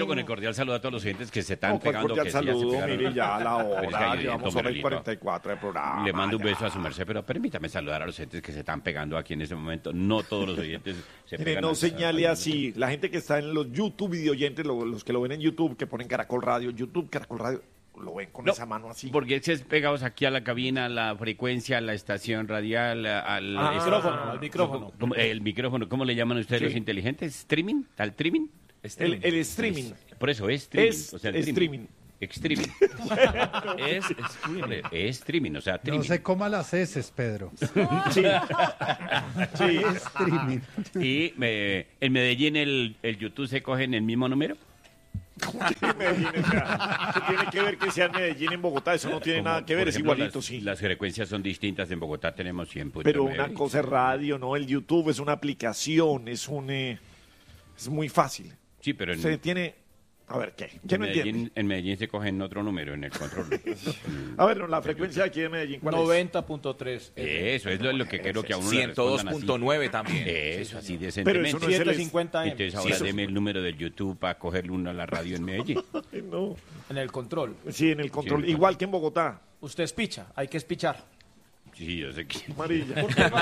con el cordial saludo a todos los oyentes que se están No, pues, pegando. cordial Que sí, ya se saludo, pegaron. mire, ya a la Pero es que hora, hay llevamos evento, hora y Merlito. 44 de programa. Le mando un beso ya. a su merced, pero permítame saludar a los oyentes que se están pegando aquí en este momento. No todos los oyentes se Mire, pegan. no señale así. La gente que está en los YouTube video oyentes, los que lo ven en YouTube, que ponen Caracol Radio, YouTube, Caracol Radio, lo ven con No, esa mano así. Porque es pegados aquí a la cabina, a la frecuencia, a la estación radial, al Al micrófono. El micrófono, ¿cómo le llaman ustedes Sí. los inteligentes? ¿Streaming? ¿Al streaming? El streaming. Por eso es streaming. Es o sea, el streaming. Streaming. Es streaming. Es streaming, o sea, No streaming. se coma las heces, Pedro. Sí. Sí. Streaming. Y en Medellín el YouTube se coge en el mismo número. Medellín, o sea, ¿qué tiene que ver que sea en Medellín, en Bogotá? Eso no tiene Como, nada que ver, por es ejemplo, igualito, sí. Las frecuencias son distintas. En Bogotá tenemos 100.9. Pero una cosa es radio, ¿no? El YouTube es una aplicación, es muy fácil. Sí, pero Se tiene... A ver, ¿qué? ¿Quién no entiende? En Medellín se coge en otro número, en el control. A ver, no, la frecuencia aquí de Medellín, ¿cuál es? 90.3. Eso es lo que quiero que a uno le respondan así. 102.9 también. Eso, así Pero decentemente. eso no es el... 750 M. Entonces ahora deme el número del YouTube para cogerle uno a la radio en Medellín. No. En el control. Sí, en el control. Sí. Igual que en Bogotá. Usted espicha, hay que espichar. Sí, yo sé que... Amarilla.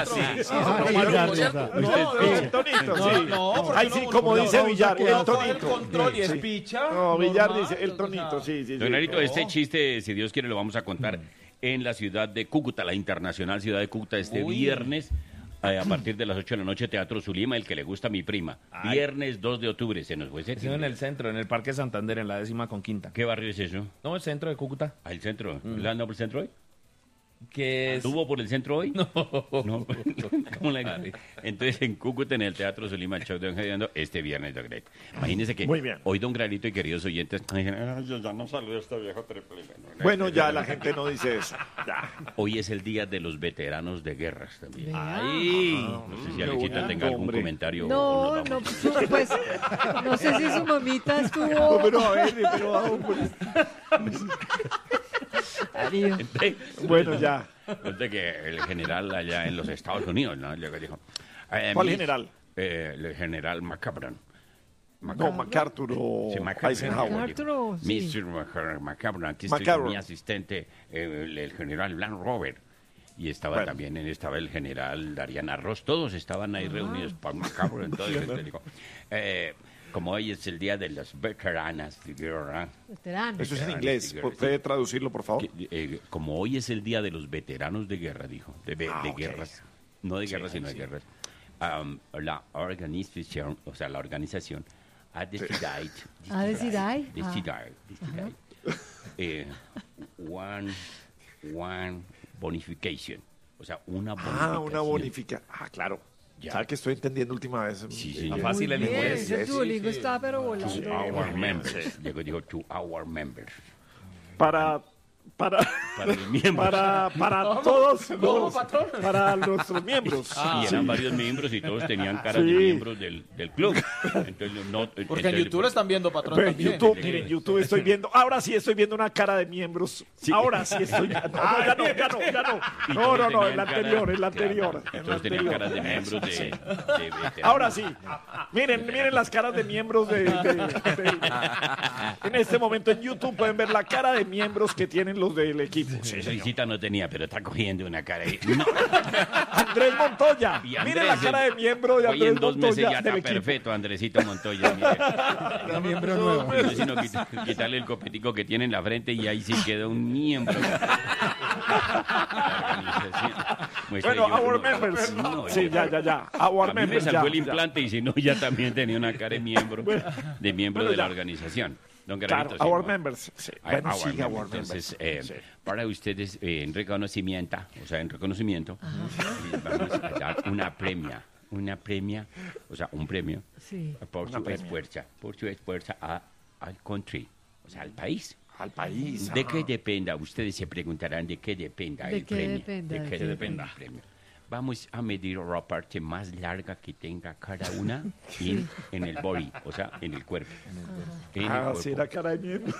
El tonito, sí. Ahí sí, como dice Villar, el El tonito. control y Sí. espicha. No, Villar normal, dice el o tonito, sea, sí, sí. Don Larito, sí. este chiste, si Dios quiere, lo vamos a contar en la ciudad de Cúcuta, la internacional ciudad de Cúcuta, este viernes. A partir de las 8 de la noche, Teatro Zulima, el que le gusta a mi prima. Viernes 2 de octubre, se nos fue ese. En el centro, en el Parque Santander, en la 10ª con 5ª. ¿Qué barrio es eso? No, el centro de Cúcuta. ¿Ah, el centro? ¿Le andado por el centro hoy? Que es... ¿Estuvo por el centro hoy? No. ¿Cómo Entonces, en Cúcuta, en el Teatro Zulima, el show de Don Gediondo, este viernes, Don Granito. Imagínense que Muy bien. hoy Don Granito y queridos oyentes dicen, "Ay, yo ya no saludo a este viejo triple". Bueno, ya la gente no dice eso. Ya. Hoy es el día de los veteranos de guerras también. Ahí. No sé si Alexita tenga algún hombre. comentario. o No, nos no, vamos. pues no sé si su mamita No, estuvo. pero a ver, pero hombre. Darío. Entonces, Bueno, ya. resulta que el general allá en los Estados Unidos, ¿no? Luego dijo, ¿Cuál Miss- general? El general McCabron. No, MacArthur o Sí, McCabron. Eisenhower. MacArthur, sí. Mr. McCabron, aquí estoy McCabron. con mi asistente, el general Blan Robert. Y estaba Bueno. también, estaba el general Dariana Ross, todos estaban ahí reunidos para McCabron. Entonces, le dijo, como hoy es el día de las veteranas de guerra, Veterano. Eso es en inglés. ¿Puede traducirlo, por favor? como hoy es el día de los veteranos de guerra, dijo, de ok. guerras, no de guerras, sino de guerras, la organización ha decidido, ¿Ha decidido? one bonification, o sea, una bonificación. Una bonificación. Claro. Ya. ¿Sabes que estoy entendiendo última vez? Sí, sí. Más fácil el Muy bien, inglés. ese Duolingo está pero To volando. our members. Digo, to our members. Para Para los miembros. para todos ¿Cómo, los, patrón? para nuestros miembros. Y eran varios miembros y todos tenían caras de Sí. miembros del club. Entonces, no, Porque en entonces, YouTube lo están viendo, patrón, Pero en también. YouTube, miren, en YouTube estoy viendo, ahora sí estoy viendo una cara de miembros. Ahora sí estoy. No, ya no. y No, todos no, tenían el anterior, cara- el anterior. Claro, el todos tenían anterior. caras de miembros de veteranos. Ahora sí. Miren las caras de miembros en este momento en YouTube pueden ver la cara de miembros que tienen los del equipo. Sí, señor. Risita no tenía, pero está cogiendo una cara ahí. No. Andrés Montoya. Y Andrés, Miren la cara de miembro de hoy en Andrés 2 meses Montoya ya del está equipo. perfecto, Andresito Montoya. Mire. Una miembro nuevo. No, sino quitarle el copetico que tiene en la frente y ahí sí quedó un miembro. Bueno, our members. Sí, ya. Our A mí me members. salvó ya, el ya. implante y si no, ya también tenía una cara de miembro, Bueno, de la ya. organización. Don Claro, Granito, sí, our ¿no? members. Sí. Our Bueno, sí, members. our Entonces, members. Sí. para ustedes, en reconocimiento, les vamos a dar una premia, o sea, un premio Sí. por su esfuerzo al country, o sea, al país. Al país. ¿De qué dependa? Ustedes se preguntarán de qué dependa ¿De el qué premio. dependa? ¿De ¿De qué qué dependa el premio? Vamos a medir la parte más larga que tenga cada una en el body, o sea, en el cuerpo. En el cuerpo. Sí, era cara de miembro.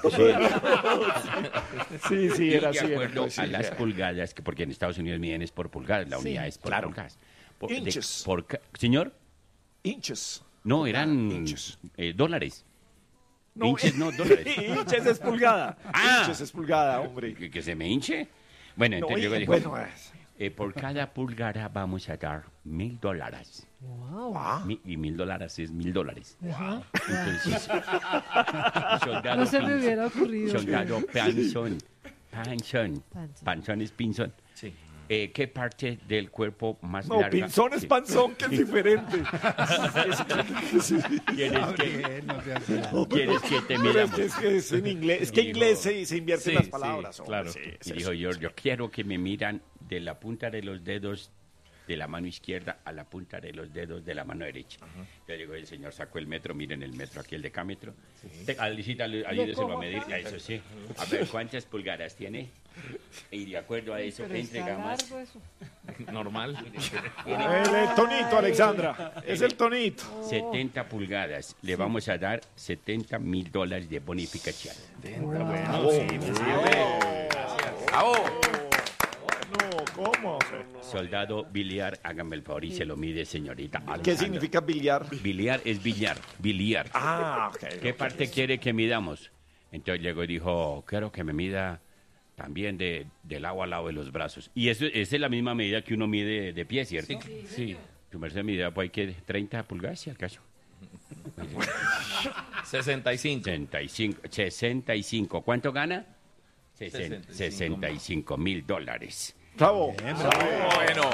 Sí. Sí, Y era de así. acuerdo a las pulgadas, que porque en Estados Unidos miden es por pulgadas, la Sí. unidad es por Claro. pulgadas. Inches. ¿Señor? Inches. No, eran Inches. dólares. Hinches, no, dólares. Hinches es pulgada. Ah. Hinches es pulgada, hombre. ¿Que se me hinche? Bueno, No, entonces luego dijo, bueno, por cada pulgada vamos a dar $1,000. Wow. Y $1,000 es $1,000. Ajá. Entonces, soldado No se me Pinzón, hubiera ocurrido. soldado Panzón. Panzón. Panzón es pinzón. Sí. ¿Qué parte del cuerpo más no, larga? pinzón es Sí. panzón, que es diferente. ¿Quieres que te Pero midamos? es que es en inglés. Es que en inglés se invierten Sí, las sí, palabras. hombre, claro. sí, es Y eso. dijo yo quiero que me miran de la punta de los dedos de la mano izquierda a la punta de los dedos de la mano derecha. Yo digo, el señor sacó el metro, miren el metro aquí, el decámetro. Alicita, ayúdeselo a medir. Eso sí. A ver, ¿cuántas pulgadas tiene? Y de acuerdo a eso, Pero está entrega más. largo eso. Normal. El tonito, Alexandra. Es el tonito. 70 pulgadas. Le vamos a dar $70,000 de bonificación. No, ¿cómo? Soldado biliar, hágame el favor y se lo mide, señorita. ¿Qué Alexandra. significa billar? Biliar es billar, biliar. Ah, ok. ¿Qué parte quiere que midamos? Entonces llegó y dijo, quiero que me mida también del lado al lado de los brazos. Y eso, esa es la misma medida que uno mide de pie, ¿cierto? Sí. Tu merced mide, pues hay que 30 pulgadas, si acaso. 65. 65. ¿Cuánto gana? 65. $65,000. Bravo. Bueno.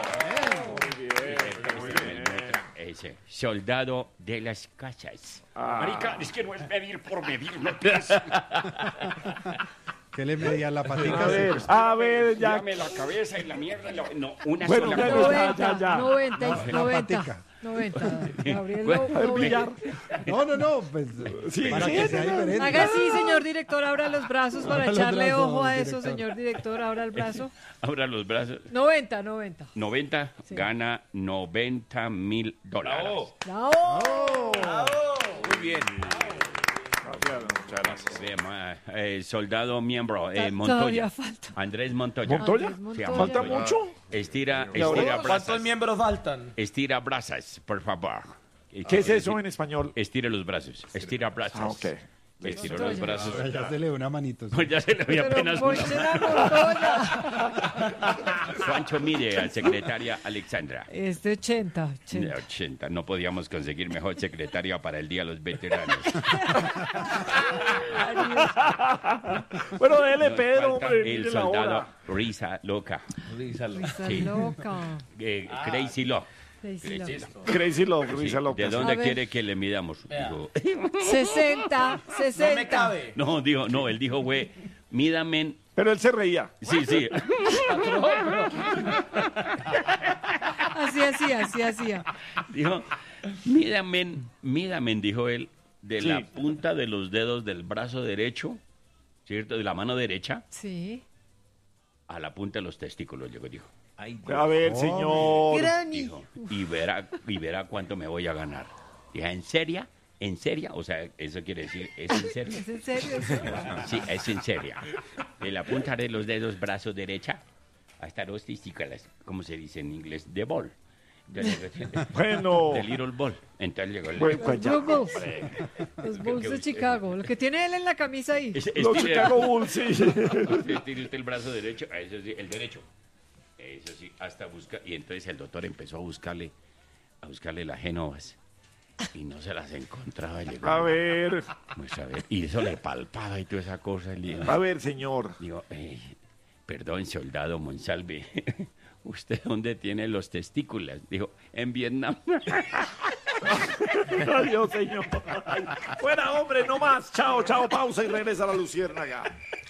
Ese, soldado de las casas. Marica, es que no es medir por medir, no ¿Qué le medía la patica? A ver, ya. Dame la cabeza y la mierda. No, una Bueno, sola ya, cosa. ya. 90. patica. 90. Gabriel, Bueno, A ver, billar. No, pues Sí, para sí, que sí, sea no, no. diferente. Haga así, señor director, abra los brazos para Abra los echarle brazos, ojo a eso, director. señor director, abra el brazo. Abra los brazos. 90. 90 Sí. gana $90,000. ¡Bravo! Muy bien. Soldado miembro, Todavía Montoya. falta. Andrés Montoya. ¿Montoya? Andrés Sí, Montoya. ¿Falta Montoya. mucho? Estira ¿Cuántos brazas. miembros faltan? Estira brazas, por favor. ¿Qué es eso en español? Estira los brazos. Estira brazos. Ah, ok. Estiró los brazos. Ya se le dio una manito. Pues ya se le había Pero apenas ponche la Montoya. ¿Cuánto mide a secretaria Alexandra? 80. 80. No podíamos conseguir mejor secretaria para el Día de los Veteranos. Bueno, dele, Nos Pedro, falta hombre. el mire la soldado hora. Risa Loca. Está Sí. loca. Crazy Love. Crazy Love. Crazy Love, Risa Sí, Loca. ¿de dónde A ver. quiere que le midamos? Dijo, 60. No me cabe. no, él dijo, güey, mídame. Pero él se reía. Sí, sí. Así hacía. Dijo, mídame, dijo él, de Sí. la punta de los dedos del brazo derecho, ¿cierto? De la mano derecha Sí. a la punta de los testículos, llegó, dijo. A ver, señor. Granny. Dijo, y verá cuánto me voy a ganar. Dije, ¿en serio? ¿En serio? O sea, eso quiere decir, ¿es en serio? ¿Es en serio? Sí, es en serio. De la punta de los dedos, brazo derecha, hasta los testículos, ¿cómo se dice en inglés? The ball. Bueno. The little ball. Entonces llegó el... Bueno, pues ya. Blue Bulls. Los Bulls de Chicago. Lo que tiene él en la camisa ahí. Los Chicago Bulls, sí. Estire usted el brazo derecho, eso sí, el derecho. Eso sí, hasta buscar. Y entonces el doctor empezó a buscarle las genovas. Y no se las encontraba. Llegó, A ver, pues, a ver, y eso le palpaba y toda esa cosa. Y le digo, a ver, señor. perdón, soldado Monsalve. ¿Usted dónde tiene los testículos? Dijo, en Vietnam. Adiós, señor. Fuera, hombre, no más. Chao, pausa y regresa a la Luciérnaga.